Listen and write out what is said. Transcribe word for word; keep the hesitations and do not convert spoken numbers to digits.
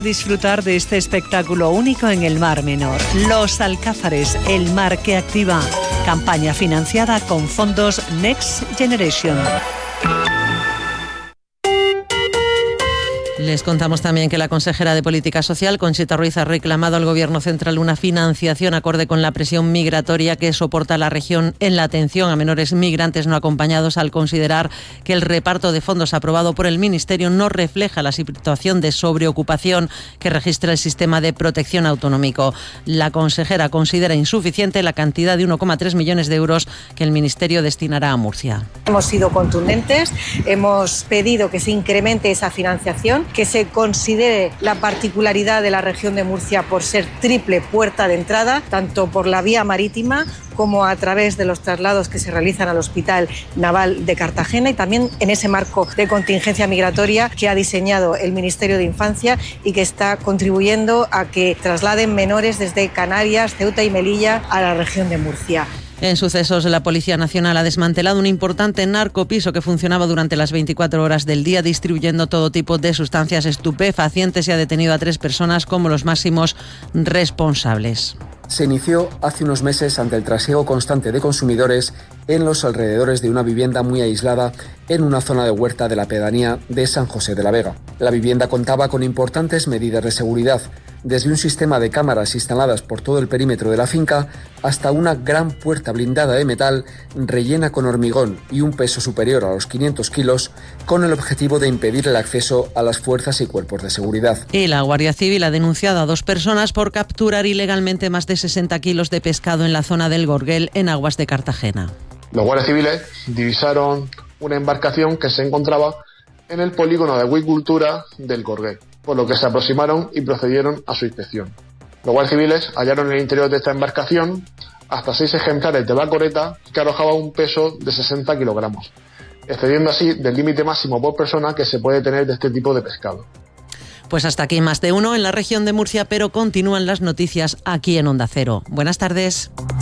Disfrutar de este espectáculo único en el Mar Menor. Los Alcázares, el mar que activa. Campaña financiada con fondos Next Generation. Les contamos también que la consejera de Política Social, Conchita Ruiz, ha reclamado al Gobierno central una financiación acorde con la presión migratoria que soporta la región en la atención a menores migrantes no acompañados, al considerar que el reparto de fondos aprobado por el Ministerio no refleja la situación de sobreocupación que registra el sistema de protección autonómico. La consejera considera insuficiente la cantidad de uno coma tres millones de euros que el Ministerio destinará a Murcia. Hemos sido contundentes, hemos pedido que se incremente esa financiación, que se considere la particularidad de la región de Murcia por ser triple puerta de entrada, tanto por la vía marítima como a través de los traslados que se realizan al Hospital Naval de Cartagena, y también en ese marco de contingencia migratoria que ha diseñado el Ministerio de Infancia y que está contribuyendo a que trasladen menores desde Canarias, Ceuta y Melilla a la región de Murcia. En sucesos, la Policía Nacional ha desmantelado un importante narcopiso que funcionaba durante las veinticuatro horas del día, distribuyendo todo tipo de sustancias estupefacientes, y ha detenido a tres personas como los máximos responsables. Se inició hace unos meses ante el trasiego constante de consumidores en los alrededores de una vivienda muy aislada en una zona de huerta de la pedanía de San José de la Vega. La vivienda contaba con importantes medidas de seguridad, desde un sistema de cámaras instaladas por todo el perímetro de la finca hasta una gran puerta blindada de metal rellena con hormigón y un peso superior a los quinientos kilos, con el objetivo de impedir el acceso a las fuerzas y cuerpos de seguridad. Y la Guardia Civil ha denunciado a dos personas por capturar ilegalmente más de sesenta kilos de pescado en la zona del Gorguel, en aguas de Cartagena. Los guardias civiles divisaron una embarcación que se encontraba en el polígono de acuicultura del Gorguel, por lo que se aproximaron y procedieron a su inspección. Los guardias civiles hallaron en el interior de esta embarcación hasta seis ejemplares de bacoreta que arrojaban un peso de sesenta kilogramos, excediendo así del límite máximo por persona que se puede tener de este tipo de pescado. Pues hasta aquí Más de Uno en la región de Murcia, pero continúan las noticias aquí en Onda Cero. Buenas tardes.